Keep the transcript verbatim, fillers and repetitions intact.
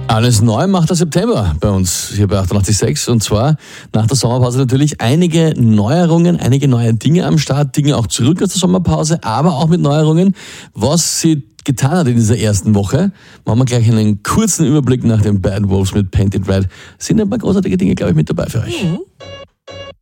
Alles neu macht der September bei uns hier bei achtundachtzig Komma sechs. Und zwar nach der Sommerpause natürlich einige Neuerungen, einige neue Dinge am Start, Dinge auch zurück aus der Sommerpause, aber auch mit Neuerungen. Was sie getan hat in dieser ersten Woche, machen wir gleich einen kurzen Überblick nach den Bad Wolves mit Painted Red. Sind ein paar großartige Dinge, glaube ich, mit dabei für euch. Mhm.